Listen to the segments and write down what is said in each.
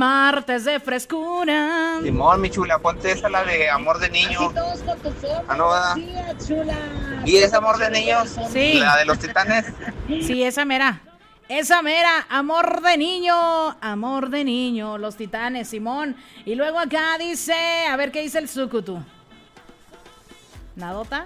martes de frescura. Simón, mi chula, ponte esa, la de Amor de Niño. Ah, no, ¿verdad? ¿Y es Amor de Niños? Sí. La de los Titanes. Sí, esa mera, Amor de niño, los Titanes, Simón. Y luego acá dice, a ver qué dice el Sukutu. ¿Nadota?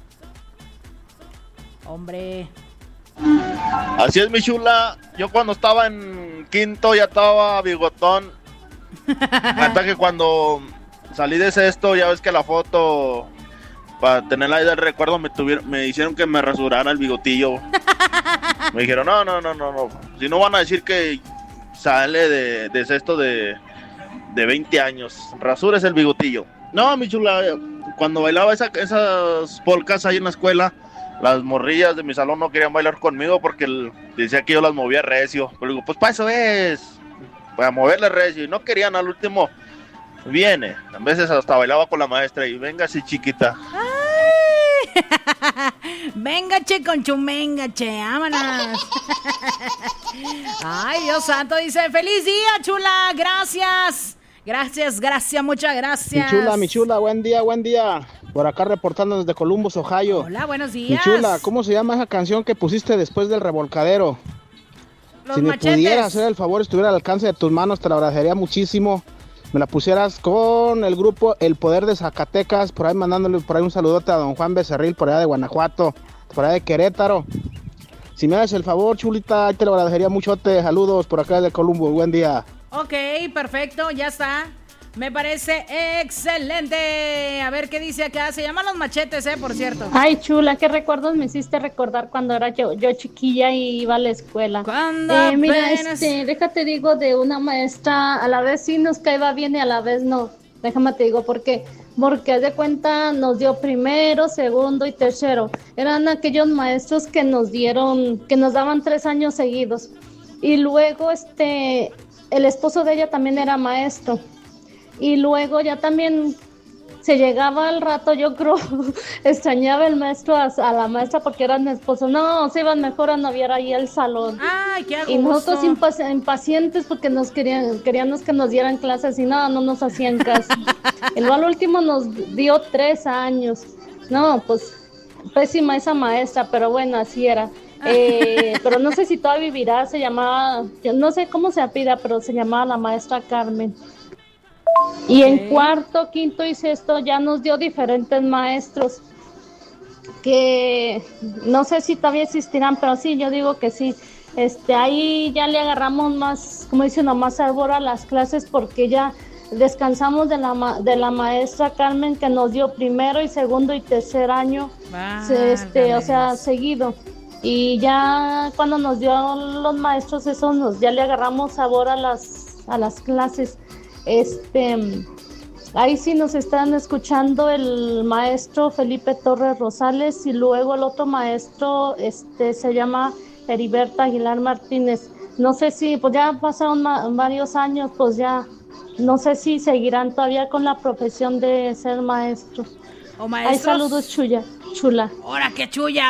Hombre. Así es, mi chula. Yo cuando estaba en quinto ya estaba bigotón. Hasta que cuando salí de sexto, ya ves que la foto, para tenerla ahí del recuerdo, me hicieron que me rasurara el bigotillo. Me dijeron, no. Si no van a decir que sale de sexto de 20 años, rasures el bigotillo. No, mi chula, cuando bailaba esas polcas ahí en la escuela, las morrillas de mi salón no querían bailar conmigo porque decía que yo las movía recio. Pero digo, pues para eso es, para moverle recio. Y no querían, al último viene. A veces hasta bailaba con la maestra y venga así chiquita. ¡Ay! Véngache con chumengache, vámonos. Ay, Dios santo, dice, feliz día, chula, gracias, muchas gracias. Mi chula, buen día. Por acá reportando desde Columbus, Ohio. Hola, buenos días. Mi chula, ¿cómo se llama esa canción que pusiste después del revolcadero? Los si me machetes. pudieras hacer el favor, estuviera al alcance de tus manos, te lo agradecería muchísimo. Me la pusieras con el grupo El Poder de Zacatecas, por ahí mandándole por ahí un saludote a don Juan Becerril, por allá de Guanajuato, por allá de Querétaro. Si me haces el favor, chulita, ahí te lo agradecería mucho. Saludos por acá de Columbus, buen día. Ok, perfecto, ya está. Me parece excelente. A ver qué dice acá. Se llaman Los Machetes, por cierto. Ay, chula, qué recuerdos me hiciste recordar cuando era yo chiquilla y iba a la escuela. Mira, déjate digo de una maestra, a la vez sí nos caía bien y a la vez no. Déjame te digo por qué. Porque haz de cuenta nos dio primero, segundo y tercero. Eran aquellos maestros que nos daban 3 años seguidos. Y luego el esposo de ella también era maestro. Y luego ya también se llegaba al rato, yo creo, extrañaba el maestro a la maestra porque era mi esposo. No, se iban mejor a noviar ahí al salón. Ay, qué a gusto. Y nosotros impacientes porque queríamos que nos dieran clases y no nos hacían caso. El al último nos dio 3 años. No, pues pésima esa maestra, pero bueno, así era. Pero no sé si todavía vivirá, se llamaba, no sé cómo se apida, pero se llamaba la maestra Carmen. Y en cuarto, quinto y sexto ya nos dio diferentes maestros que no sé si todavía existirán, pero sí, yo digo que sí. Ahí ya le agarramos más, como dicen, más sabor a las clases porque ya descansamos de la maestra Carmen que nos dio primero y segundo y tercer año, o sea, seguido. Y ya cuando nos dio los maestros esos, ya le agarramos sabor a las clases. Ahí sí nos están escuchando el maestro Felipe Torres Rosales y luego el otro maestro se llama Heriberto Aguilar Martínez. No sé si, pues ya pasaron varios años, pues ya no sé si seguirán todavía con la profesión de ser maestros. O maestros. Ay, saludos, chula. ¡Hora que chulla!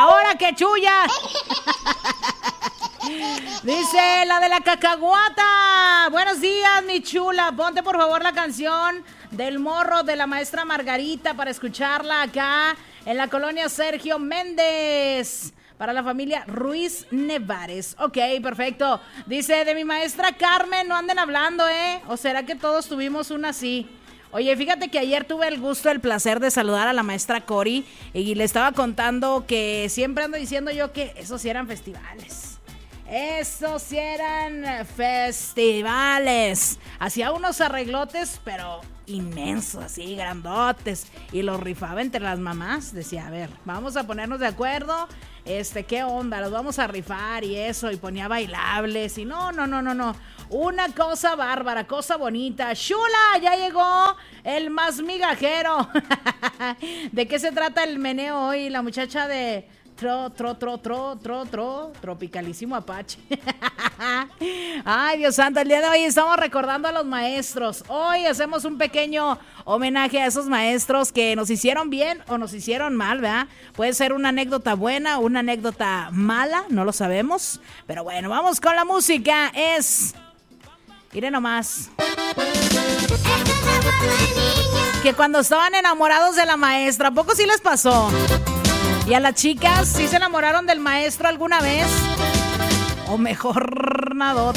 Dice la de la cacahuata. Buenos días, mi chula. Ponte por favor la canción del morro de la maestra Margarita para escucharla acá en la colonia Sergio Méndez. Para la familia Ruiz Nevares. Ok, perfecto. Dice, de mi maestra Carmen no anden hablando, ¿O será que todos tuvimos una así? Oye, fíjate que ayer tuve el placer de saludar a la maestra Cori y le estaba contando que siempre ando diciendo yo que esos sí eran festivales. Hacía unos arreglotes, pero inmensos, así, grandotes. Y los rifaba entre las mamás. Decía, a ver, vamos a ponernos de acuerdo. ¿Qué onda? Los vamos a rifar y eso. Y ponía bailables. Y no. Una cosa bárbara, cosa bonita. ¡Chula! Ya llegó el más migajero. ¿De qué se trata el meneo hoy? La muchacha de Tropicalísimo Apache. Ay, Dios santo, el día de hoy estamos recordando a los maestros. Hoy hacemos un pequeño homenaje a esos maestros que nos hicieron bien o nos hicieron mal, ¿verdad? Puede ser una anécdota buena o una anécdota mala, no lo sabemos. Pero bueno, vamos con la música. Miren nomás. Que cuando estaban enamorados de la maestra, ¿a poco sí les pasó? ¿Y a las chicas sí se enamoraron del maestro alguna vez? O mejor nada.